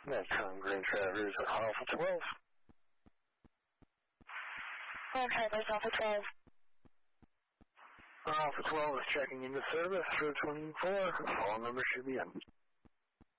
Nighttime Grand Traverse Alpha 12. Grand Traverse Alpha 12. Alpha 12 is checking into service for 24. All numbers should be in.